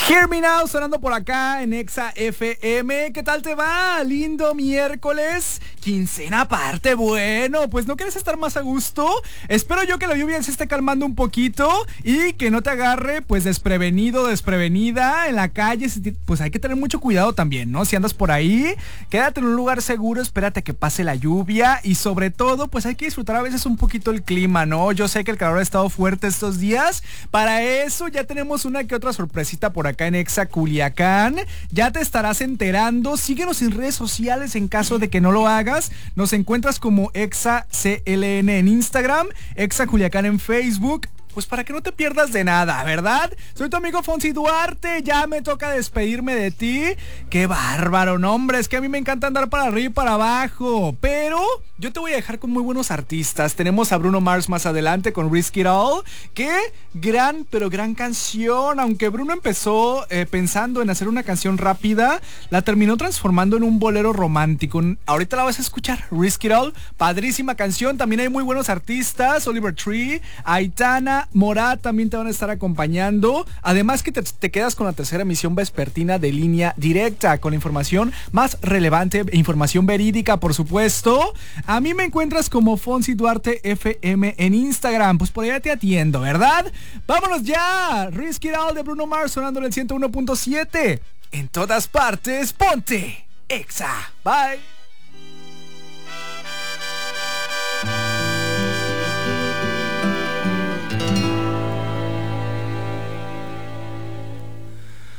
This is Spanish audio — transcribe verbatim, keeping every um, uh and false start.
Hear Me Now sonando por acá en Exa F M. ¿Qué tal te va? Lindo miércoles, quincena aparte. Bueno, pues ¿no quieres estar más a gusto? Espero yo que la lluvia se esté calmando un poquito y que no te agarre pues desprevenido, desprevenida en la calle. Pues hay que tener mucho cuidado también, ¿no? Si andas por ahí, quédate en un lugar seguro, espérate a que pase la lluvia y sobre todo pues hay que disfrutar a veces un poquito el clima, ¿no? Yo sé que el calor ha estado fuerte estos días. Para eso ya tenemos una que otra sorpresita por acá en Exa Culiacán. Ya te estarás enterando. Síguenos en redes sociales en caso de que no lo hagas. Nos encuentras como Exa C L N en Instagram, Exa Culiacán en Facebook. Pues para que no te pierdas de nada, ¿verdad? Soy tu amigo Fonsi Duarte, ya me toca despedirme de ti. ¡Qué bárbaro, no, hombre! Es que a mí me encanta andar para arriba y para abajo. Pero yo te voy a dejar con muy buenos artistas. Tenemos a Bruno Mars más adelante con Risk It All. ¡Qué gran, pero gran canción! Aunque Bruno empezó eh, pensando en hacer una canción rápida, la terminó transformando en un bolero romántico. Ahorita la vas a escuchar, Risk It All. Padrísima canción. También hay muy buenos artistas. Oliver Tree, Aitana, Morat también te van a estar acompañando. Además que te, te quedas con la tercera emisión vespertina de Línea Directa, con la información más relevante, información verídica, por supuesto. A mí me encuentras como Fonsi Duarte F M en Instagram. Pues por allá te atiendo, ¿verdad? ¡Vámonos ya! Risk It All de Bruno Mars sonando en el ciento uno punto siete. En todas partes, ponte Exa. Bye.